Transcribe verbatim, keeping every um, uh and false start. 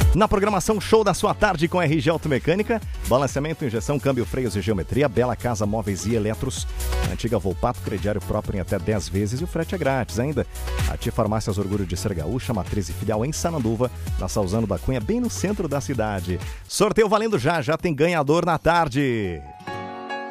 Na programação Show da Sua Tarde com R G Automecânica, balanceamento, injeção, câmbio, freios e geometria, Bela Casa Móveis e Eletros, antiga Volpato, crediário próprio em até dez vezes e o frete é grátis ainda. A Tia Farmácias Orgulho de Ser Gaúcha, matriz e filial em Sananduva, na Salzano da Cunha, bem no centro da cidade. Sorteio valendo já, já tem ganhador na tarde.